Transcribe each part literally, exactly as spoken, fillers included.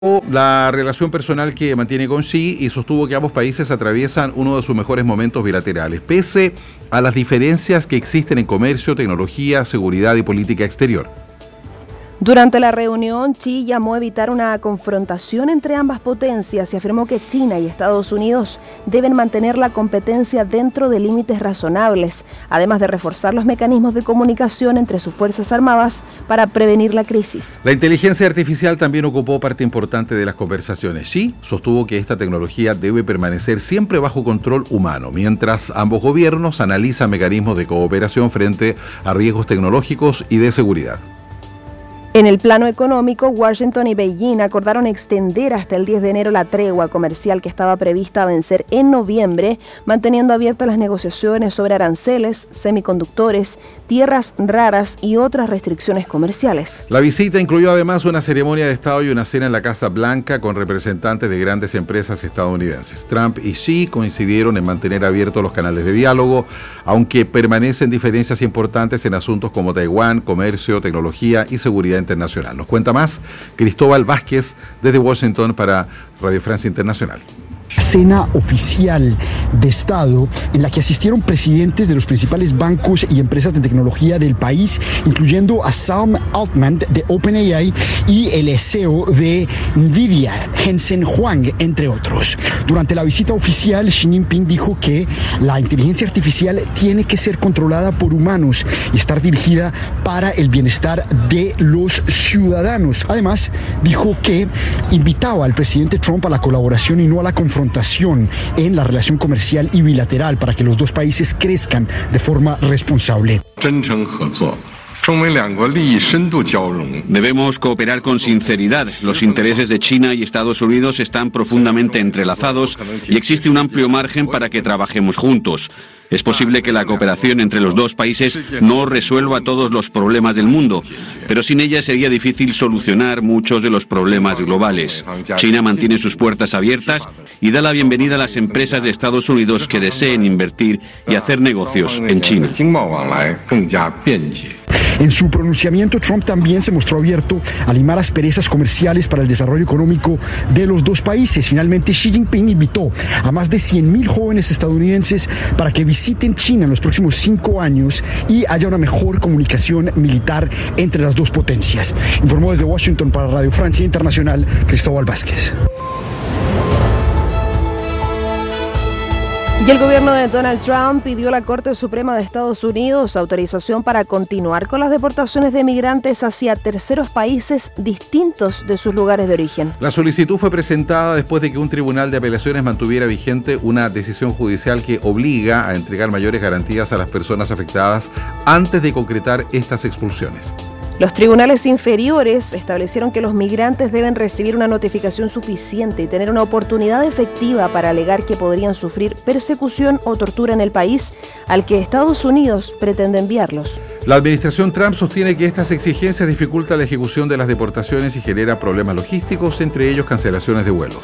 la relación personal que mantiene con Xi y sostuvo que ambos países atraviesan uno de sus mejores momentos bilaterales, pese a las diferencias que existen en comercio, tecnología, seguridad y política exterior. Durante la reunión, Xi llamó a evitar una confrontación entre ambas potencias y afirmó que China y Estados Unidos deben mantener la competencia dentro de límites razonables, además de reforzar los mecanismos de comunicación entre sus fuerzas armadas para prevenir la crisis. La inteligencia artificial también ocupó parte importante de las conversaciones. Xi sostuvo que esta tecnología debe permanecer siempre bajo control humano, mientras ambos gobiernos analizan mecanismos de cooperación frente a riesgos tecnológicos y de seguridad. En el plano económico, Washington y Beijing acordaron extender hasta el diez de enero la tregua comercial que estaba prevista a vencer en noviembre, manteniendo abiertas las negociaciones sobre aranceles, semiconductores, tierras raras y otras restricciones comerciales. La visita incluyó además una ceremonia de Estado y una cena en la Casa Blanca con representantes de grandes empresas estadounidenses. Trump y Xi coincidieron en mantener abiertos los canales de diálogo, aunque permanecen diferencias importantes en asuntos como Taiwán, comercio, tecnología y seguridad internacional. Nos cuenta más Cristóbal Vázquez desde Washington para Radio Francia Internacional. Cena oficial de Estado en la que asistieron presidentes de los principales bancos y empresas de tecnología del país, incluyendo a Sam Altman de OpenAI y el C E O de Nvidia, Jensen Huang, entre otros. Durante la visita oficial, Xi Jinping dijo que la inteligencia artificial tiene que ser controlada por humanos y estar dirigida para el bienestar de los ciudadanos. Además, dijo que invitaba al presidente Trump a la colaboración y no a la confrontación en la relación comercial y bilateral para que los dos países crezcan de forma responsable. Debemos cooperar con sinceridad. Los intereses de China y Estados Unidos están profundamente entrelazados y existe un amplio margen para que trabajemos juntos. Es posible que la cooperación entre los dos países no resuelva todos los problemas del mundo, pero sin ella sería difícil solucionar muchos de los problemas globales. China mantiene sus puertas abiertas y da la bienvenida a las empresas de Estados Unidos que deseen invertir y hacer negocios en China. En su pronunciamiento, Trump también se mostró abierto a limar asperezas comerciales para el desarrollo económico de los dos países. Finalmente, Xi Jinping invitó a más de cien mil jóvenes estadounidenses para que visiten China en los próximos cinco años y haya una mejor comunicación militar entre las dos potencias. Informó desde Washington para Radio Francia Internacional, Cristóbal Vázquez. Y el gobierno de Donald Trump pidió a la Corte Suprema de Estados Unidos autorización para continuar con las deportaciones de migrantes hacia terceros países distintos de sus lugares de origen. La solicitud fue presentada después de que un tribunal de apelaciones mantuviera vigente una decisión judicial que obliga a entregar mayores garantías a las personas afectadas antes de concretar estas expulsiones. Los tribunales inferiores establecieron que los migrantes deben recibir una notificación suficiente y tener una oportunidad efectiva para alegar que podrían sufrir persecución o tortura en el país al que Estados Unidos pretende enviarlos. La administración Trump sostiene que estas exigencias dificultan la ejecución de las deportaciones y genera problemas logísticos, entre ellos cancelaciones de vuelos.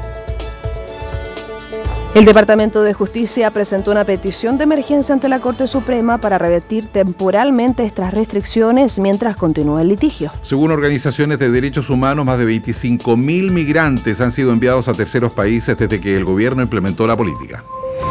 El Departamento de Justicia presentó una petición de emergencia ante la Corte Suprema para revertir temporalmente estas restricciones mientras continúa el litigio. Según organizaciones de derechos humanos, más de veinticinco mil migrantes han sido enviados a terceros países desde que el gobierno implementó la política.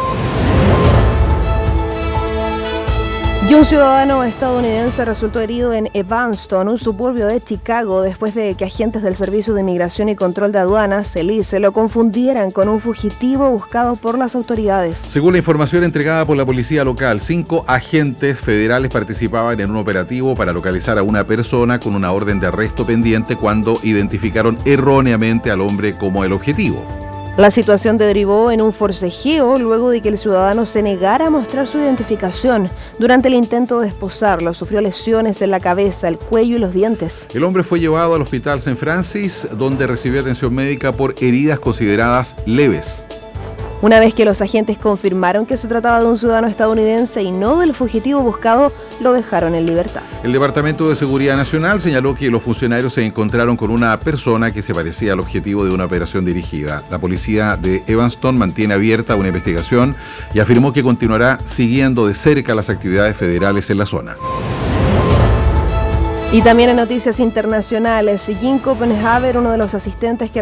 Y un ciudadano estadounidense resultó herido en Evanston, un suburbio de Chicago, después de que agentes del Servicio de Inmigración y Control de Aduanas, el I C E, lo confundieran con un fugitivo buscado por las autoridades. Según la información entregada por la policía local, cinco agentes federales participaban en un operativo para localizar a una persona con una orden de arresto pendiente cuando identificaron erróneamente al hombre como el objetivo. La situación derivó en un forcejeo luego de que el ciudadano se negara a mostrar su identificación. Durante el intento de esposarlo, sufrió lesiones en la cabeza, el cuello y los dientes. El hombre fue llevado al hospital Saint Francis, donde recibió atención médica por heridas consideradas leves. Una vez que los agentes confirmaron que se trataba de un ciudadano estadounidense y no del fugitivo buscado, lo dejaron en libertad. El Departamento de Seguridad Nacional señaló que los funcionarios se encontraron con una persona que se parecía al objetivo de una operación dirigida. La policía de Evanston mantiene abierta una investigación y afirmó que continuará siguiendo de cerca las actividades federales en la zona. Y también en noticias internacionales, Jim Copenhaver, uno de los asistentes que